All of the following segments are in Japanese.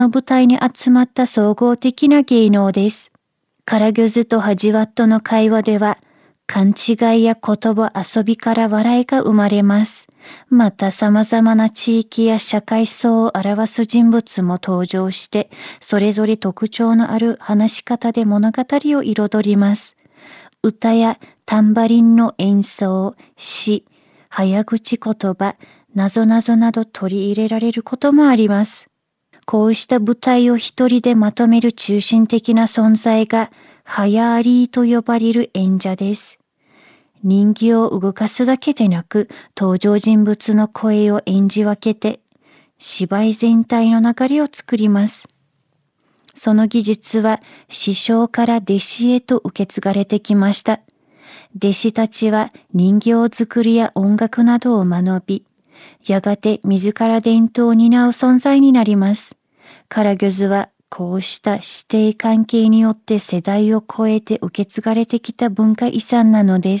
の舞台に集まった総合的な芸能です。カラギョズとハジワットの会話では、勘違いや言葉遊びから笑いが生まれます。また様々な地域や社会層を表す人物も登場して、それぞれ特徴のある話し方で物語を彩ります。歌やタンバリンの演奏、詩、早口言葉、なぞなぞなど取り入れられることもあります。こうした舞台を一人でまとめる中心的な存在がハヤーリーと呼ばれる演者です。人形を動かすだけでなく登場人物の声を演じ分けて芝居全体の流れを作ります。その技術は師匠から弟子へと受け継がれてきました。弟子たちは人形作りや音楽などを学び、やがて自ら伝統を担う存在になります。カラギョズはこうした師弟関係によって世代を超えて受け継がれてきた文化遺産なのです。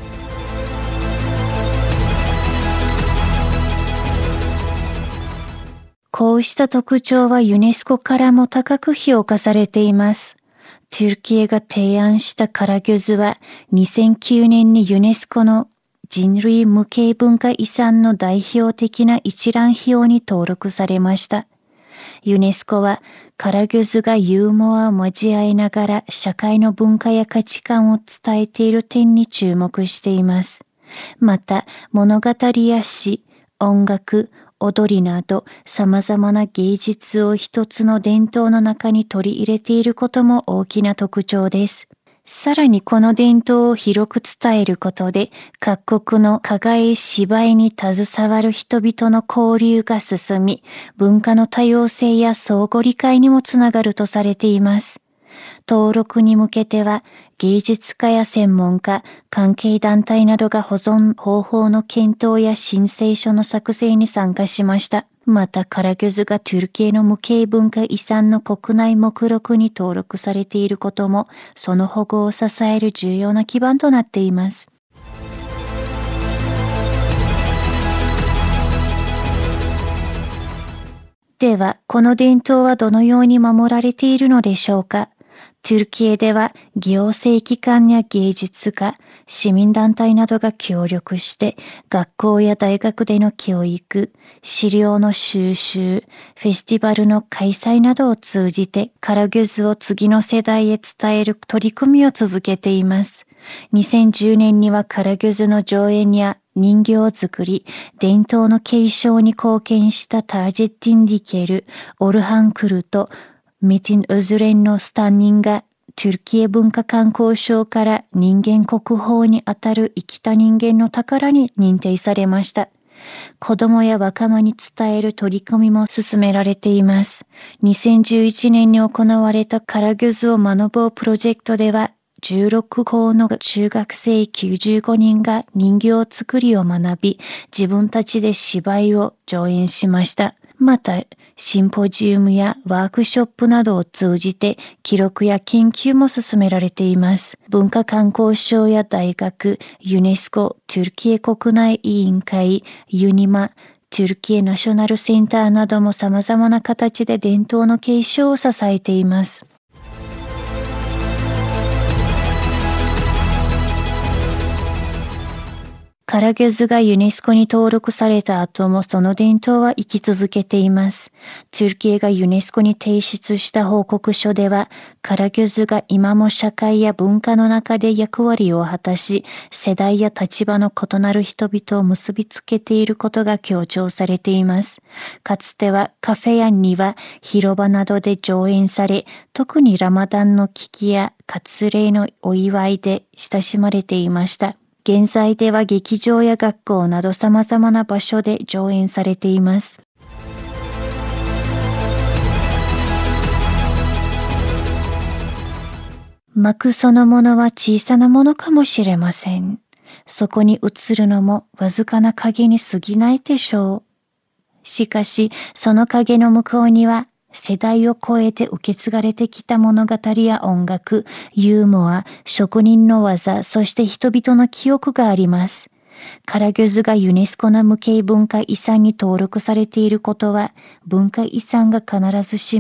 こうした特徴はユネスコからも高く評価されています。トゥルキエが提案したカラギョズは2009年にユネスコの人類無形文化遺産の代表的な一覧表に登録されました。ユネスコはカラギョズがユーモアを交えながら社会の文化や価値観を伝えている点に注目しています。また物語や詩、音楽、踊りなど様々な芸術を一つの伝統の中に取り入れていることも大きな特徴です。さらにこの伝統を広く伝えることで各国の加害芝居に携わる人々の交流が進み、文化の多様性や相互理解にもつながるとされています。登録に向けては芸術家や専門家、関係団体などが保存方法の検討や申請書の作成に参加しました。またカラギョズがトゥルキエの無形文化遺産の国内目録に登録されていることもその保護を支える重要な基盤となっています。では、この伝統はどのように守られているのでしょうか。トゥルキエでは行政機関や芸術家、市民団体などが協力して学校や大学での教育、資料の収集、フェスティバルの開催などを通じてカラギョズを次の世代へ伝える取り組みを続けています。2010年にはカラギョズの上演や人形作り、伝統の継承に貢献したタージェッティンディケル、オルハンクルとメティン・ウズレンのスタンニンがトゥルキエ文化観光省から人間国宝にあたる生きた人間の宝に認定されました。子供や若者に伝える取り組みも進められています。2011年に行われたカラギョズを学ぼうプロジェクトでは16校の中学生95人が人形作りを学び、自分たちで芝居を上演しました。また、シンポジウムやワークショップなどを通じて記録や研究も進められています。文化観光省や大学、ユネスコ、トゥルキエ国内委員会、ユニマ、トゥルキエナショナルセンターなども様々な形で伝統の継承を支えています。カラギョズがユネスコに登録された後もその伝統は生き続けています。トゥルキエがユネスコに提出した報告書では、カラギョズが今も社会や文化の中で役割を果たし、世代や立場の異なる人々を結びつけていることが強調されています。かつてはカフェや庭、広場などで上演され、特にラマダンの危機や割礼のお祝いで親しまれていました。現在では劇場や学校など様々な場所で上演されています。幕そのものは小さなものかもしれません。そこに映るのもわずかな影に過ぎないでしょう。しかし、その影の向こうには世代を超えて受け継がれてきた物語や音楽、ユーモア、職人の技、そして人々の記憶があります。 カラギュズがユネスコの無形文化遺産に登録されていることは、文化遺産が必ずし